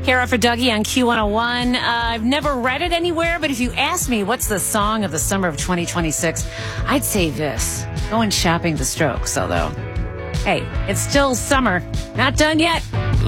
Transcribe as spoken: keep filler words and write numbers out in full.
Kara for Dougie on Q one oh one. Uh, I've never read it anywhere, but if you ask me what's the song of the summer of twenty twenty-six, I'd say this. Going shopping the Strokes, although, hey, it's still summer. Not done yet.